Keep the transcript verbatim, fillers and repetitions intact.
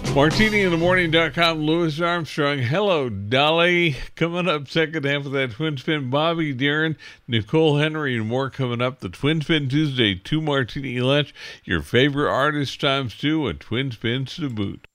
Martini in the morning dot com, Louis Armstrong. Hello, Dolly. Coming up, second half of that Twin Spin, Bobby Darin, Nicole Henry, and more coming up. The Twin Spin Tuesday, two Martini lunch, your favorite artist times two, and Twin Spins to boot.